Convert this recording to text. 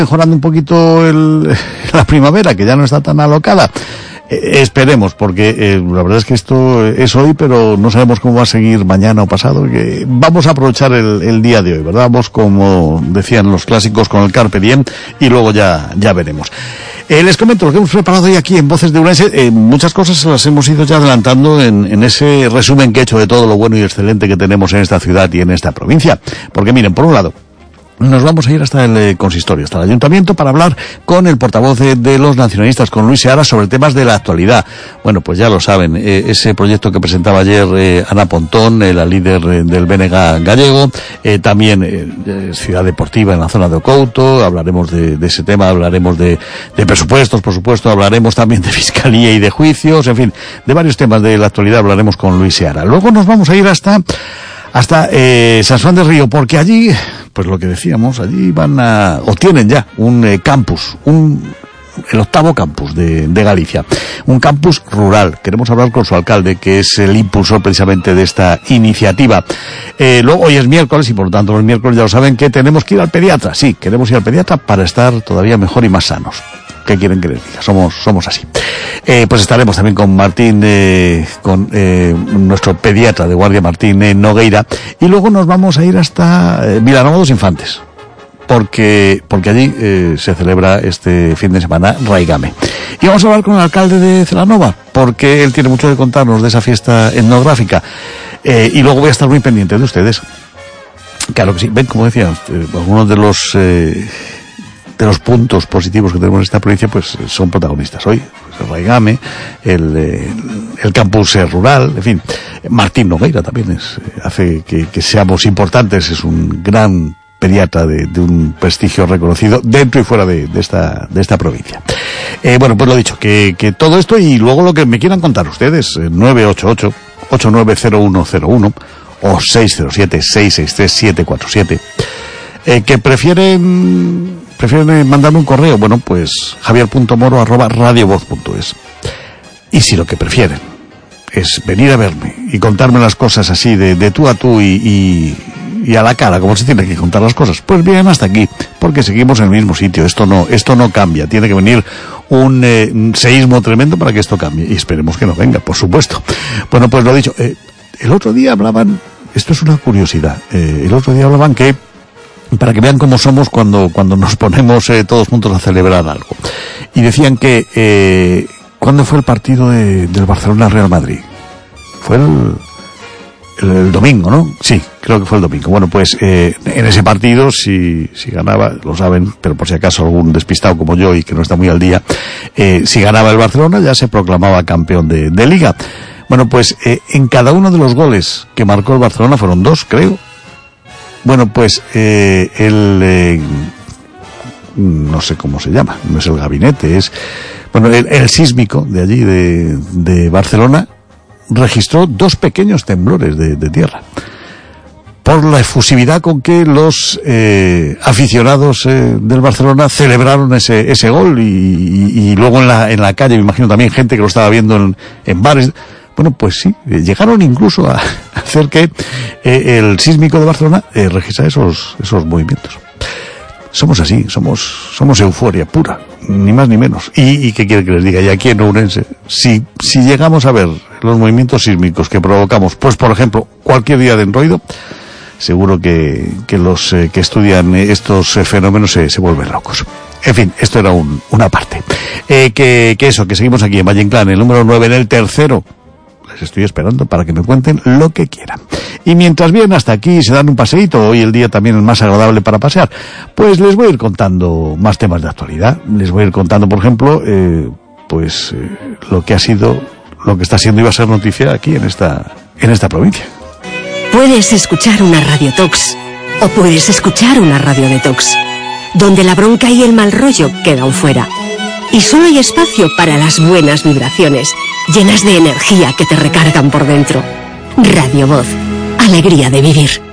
mejorando un poquito la primavera, que ya no está tan alocada. Esperemos, porque la verdad es que esto es hoy, pero no sabemos cómo va a seguir mañana o pasado. Que vamos a aprovechar el día de hoy, ¿verdad? Vamos, como decían los clásicos, con el Carpe Diem, y luego ya veremos. Les comento lo que hemos preparado hoy aquí en Voces de Ourense. Muchas cosas se las hemos ido ya adelantando en ese resumen que he hecho de todo lo bueno y excelente que tenemos en esta ciudad y en esta provincia. Porque miren, por un lado, nos vamos a ir hasta el consistorio, hasta el ayuntamiento, para hablar con el portavoz de los nacionalistas, con Luis Seara, sobre temas de la actualidad. Bueno, pues ya lo saben, ese proyecto que presentaba ayer Ana Pontón, la líder del BNG gallego, también Ciudad Deportiva en la zona de Ocouto, hablaremos de ese tema, hablaremos de presupuestos, por supuesto, hablaremos también de fiscalía y de juicios, en fin, de varios temas de la actualidad hablaremos con Luis Seara. Luego nos vamos a ir hasta San Juan del Río, porque allí, pues lo que decíamos, allí tienen ya un campus, el octavo campus de Galicia, un campus rural. Queremos hablar con su alcalde, que es el impulsor precisamente de esta iniciativa. Luego, hoy es miércoles y por lo tanto los miércoles ya lo saben que tenemos que ir al pediatra. Sí, queremos ir al pediatra para estar todavía mejor y más sanos. ¿Qué quieren que les diga? Somos así. Pues estaremos también con Martín, con nuestro pediatra de guardia, Martín Nogueira, y luego nos vamos a ir hasta Vilanova dos Infantes, porque allí se celebra este fin de semana Raigame. Y vamos a hablar con el alcalde de Celanova, porque él tiene mucho que contarnos de esa fiesta etnográfica, y luego voy a estar muy pendiente de ustedes. Claro que sí, ven, como decía, algunos de los puntos positivos que tenemos en esta provincia, pues son protagonistas hoy. Pues el Raigame, el campus rural, en fin. Martín Nogueira también hace que seamos importantes, es un gran pediatra de un prestigio reconocido dentro y fuera de esta provincia. Bueno, pues lo dicho, que todo esto y luego lo que me quieran contar ustedes, 988-890101 o 607-663-747, que prefieren mandarme un correo, bueno, pues javier.moro@radiovoz.es. Y si lo que prefieren es venir a verme y contarme las cosas así de tú a tú y a la cara, como se tiene que contar las cosas, pues vienen hasta aquí, porque seguimos en el mismo sitio. Esto no cambia. Tiene que venir un seísmo tremendo para que esto cambie, y esperemos que no venga, por supuesto. Bueno, pues lo dicho, el otro día hablaban, esto es una curiosidad, el otro día hablaban que, para que vean cómo somos cuando nos ponemos todos juntos a celebrar algo. Y decían que, ¿cuándo fue el partido del Barcelona-Real Madrid? Fue el domingo, ¿no? Sí, creo que fue el domingo. Bueno, pues en ese partido, si ganaba, lo saben, pero por si acaso algún despistado como yo y que no está muy al día, si ganaba el Barcelona ya se proclamaba campeón de Liga. Bueno, pues en cada uno de los goles que marcó el Barcelona, fueron 2, creo. Bueno, pues no sé cómo se llama, no es el gabinete, es, bueno, el sísmico de allí, de Barcelona, registró 2 pequeños temblores de tierra, por la efusividad con que los aficionados del Barcelona celebraron ese gol, y luego en la calle, me imagino también gente que lo estaba viendo en bares. Bueno, pues sí, llegaron incluso a hacer que el sísmico de Barcelona registre esos movimientos. Somos así, somos euforia pura, ni más ni menos. ¿Y qué quiere que les diga? Y aquí en Ourense, si llegamos a ver los movimientos sísmicos que provocamos, pues por ejemplo, cualquier día de enroido, seguro que los que estudian estos fenómenos se vuelven locos. En fin, esto era una parte. Que seguimos aquí en Valle Inclán, el número 9, en el tercero. Les estoy esperando para que me cuenten lo que quieran. Y mientras vienen hasta aquí, se dan un paseíto, hoy el día también es más agradable para pasear, pues les voy a ir contando más temas de actualidad. Les voy a ir contando, por ejemplo, lo que está siendo y va a ser noticia aquí en esta provincia. Puedes escuchar una Radio Tox o puedes escuchar una Radio Detox, donde la bronca y el mal rollo quedan fuera. Y solo hay espacio para las buenas vibraciones, llenas de energía que te recargan por dentro. Radio Voz, alegría de vivir.